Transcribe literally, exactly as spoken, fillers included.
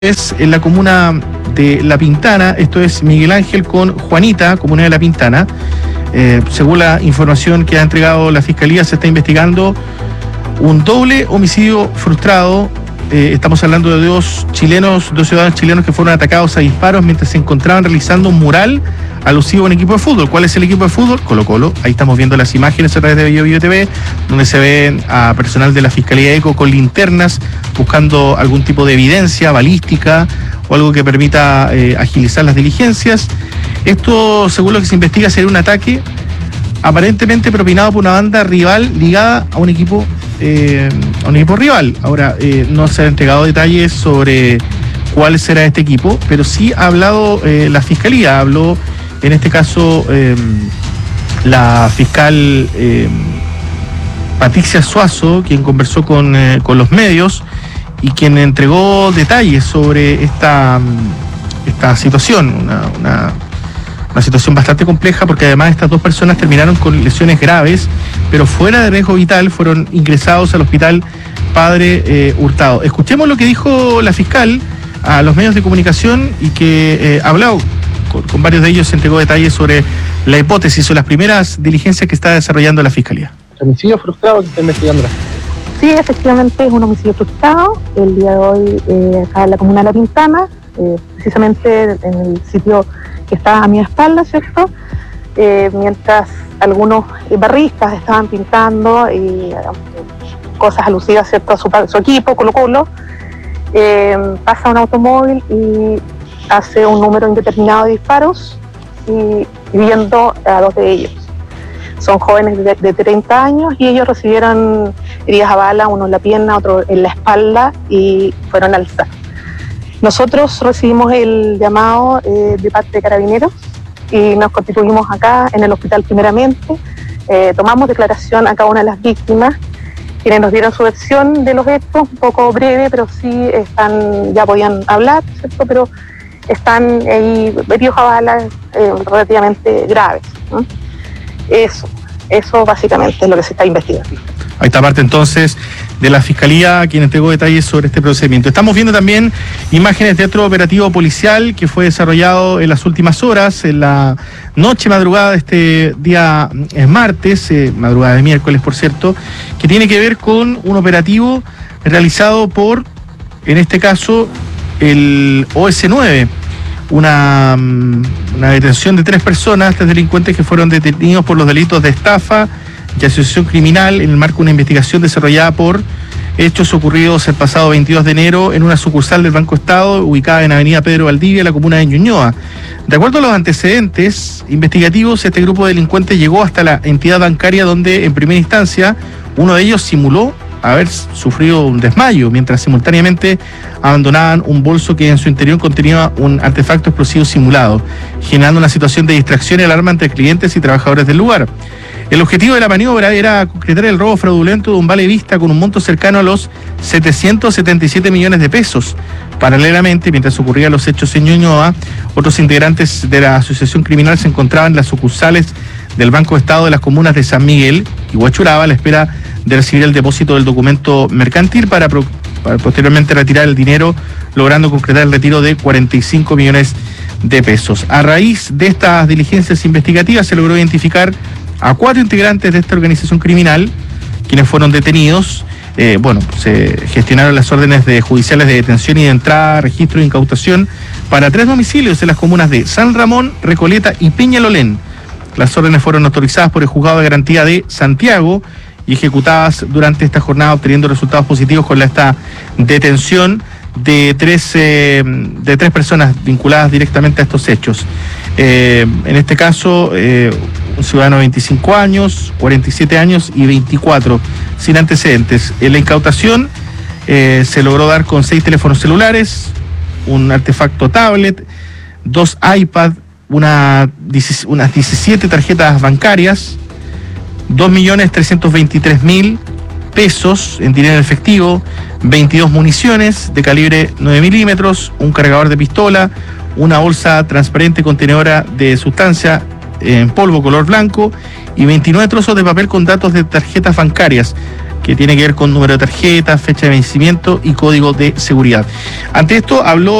es en la comuna de La Pintana. Esto es Miguel Ángel con Juanita, comuna de La Pintana. Eh, según la información que ha entregado la Fiscalía, se está investigando un doble homicidio frustrado. Eh, estamos hablando de dos chilenos, dos ciudadanos chilenos que fueron atacados a disparos mientras se encontraban realizando un mural alusivo a un equipo de fútbol. ¿Cuál es el equipo de fútbol? Colo Colo. Ahí estamos viendo las imágenes a través de Bio Bio T V, donde se ven a personal de la Fiscalía ECO con linternas buscando algún tipo de evidencia balística o algo que permita eh, agilizar las diligencias. Esto, según lo que se investiga, sería un ataque aparentemente propinado por una banda rival ligada a un equipo eh, a un equipo rival. Ahora, eh, no se han entregado detalles sobre cuál será este equipo, pero sí ha hablado eh, la Fiscalía, habló en este caso eh, la fiscal eh, Patricia Suazo, quien conversó con, eh, con los medios y quien entregó detalles sobre esta, esta situación, una, una Una situación bastante compleja, porque además estas dos personas terminaron con lesiones graves, pero fuera de riesgo vital, fueron ingresados al hospital Padre eh, Hurtado. Escuchemos lo que dijo la fiscal a los medios de comunicación y que eh, ha hablado con, con varios de ellos, se entregó detalles sobre la hipótesis o las primeras diligencias que está desarrollando la Fiscalía. ¿Homicidio frustrado que está investigando? Sí, efectivamente es un homicidio frustrado. El día de hoy, eh, acá en la comuna de La Pintana, eh, precisamente en el sitio que está a mi espalda, ¿cierto? Eh, mientras algunos barristas estaban pintando y eh, cosas alusivas, ¿cierto?, a su, su equipo, Colo Colo, eh, pasa un automóvil y hace un número indeterminado de disparos y, y viendo a dos de ellos. Son jóvenes de, de treinta años y ellos recibieron heridas a bala, uno en la pierna, otro en la espalda, y fueron al S A C. Nosotros recibimos el llamado eh, de parte de Carabineros y nos constituimos acá en el hospital primeramente. Eh, tomamos declaración a cada una de las víctimas, quienes nos dieron su versión de los hechos, un poco breve, pero sí están, ya podían hablar, ¿cierto? Pero están ahí heridos a balas eh, relativamente graves, ¿no? Eso, eso básicamente es lo que se está investigando. Ahí está parte entonces de la Fiscalía, quien entregó detalles sobre este procedimiento. Estamos viendo también imágenes de otro operativo policial que fue desarrollado en las últimas horas, en la noche madrugada de este día eh, martes, eh, madrugada de miércoles por cierto, que tiene que ver con un operativo realizado por, en este caso, el O S nueve. Una, una detención de tres personas, tres delincuentes que fueron detenidos por los delitos de estafa y asociación criminal en el marco de una investigación desarrollada por hechos ocurridos el pasado veintidós de enero en una sucursal del Banco Estado ubicada en Avenida Pedro Valdivia, la comuna de Ñuñoa. De acuerdo a los antecedentes investigativos, este grupo de delincuentes llegó hasta la entidad bancaria donde en primera instancia uno de ellos simuló haber sufrido un desmayo, mientras simultáneamente abandonaban un bolso que en su interior contenía un artefacto explosivo simulado, generando una situación de distracción y alarma entre clientes y trabajadores del lugar. El objetivo de la maniobra era concretar el robo fraudulento de un vale vista con un monto cercano a los setecientos setenta y siete millones de pesos. Paralelamente, mientras ocurrían los hechos en Ñuñoa, otros integrantes de la asociación criminal se encontraban en las sucursales del Banco Estado de las comunas de San Miguel y Huachuraba a la espera de recibir el depósito del documento mercantil para, pro, para posteriormente retirar el dinero, logrando concretar el retiro de cuarenta y cinco millones de pesos. A raíz de estas diligencias investigativas se logró identificar a cuatro integrantes de esta organización criminal, quienes fueron detenidos. Eh, bueno, se gestionaron las órdenes de judiciales de detención y de entrada, registro e incautación para tres domicilios en las comunas de San Ramón, Recoleta y Peñalolén. Las órdenes fueron autorizadas por el Juzgado de Garantía de Santiago y ejecutadas durante esta jornada, obteniendo resultados positivos con la, esta detención de tres, eh, de tres personas vinculadas directamente a estos hechos. Eh, en este caso, eh, un ciudadano de veinticinco años, cuarenta y siete años y veinticuatro, sin antecedentes. En la incautación eh, se logró dar con seis teléfonos celulares, un artefacto tablet, dos iPad, una, unas diecisiete tarjetas bancarias, dos millones trescientos veintitrés mil pesos en dinero efectivo, veintidós municiones de calibre nueve milímetros, un cargador de pistola, una bolsa transparente contenedora de sustancia en polvo color blanco y veintinueve trozos de papel con datos de tarjetas bancarias que que tiene que ver con número de tarjeta, fecha de vencimiento y código de seguridad. Ante esto habló